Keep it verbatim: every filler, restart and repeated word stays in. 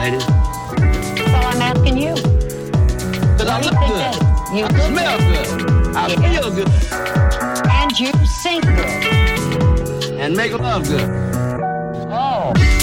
ladies? Well, I'm asking you. Because I look good. You I smell good. I Yes. feel good. And you sing good. And make love good. Oh.